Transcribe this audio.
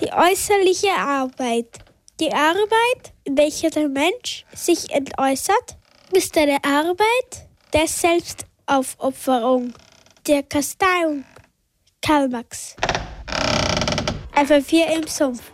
Die äußerliche Arbeit. Die Arbeit, in welcher der Mensch sich entäußert, ist eine Arbeit der Selbstaufopferung, der Kasteiung. Karl Marx. FM4 im Sumpf.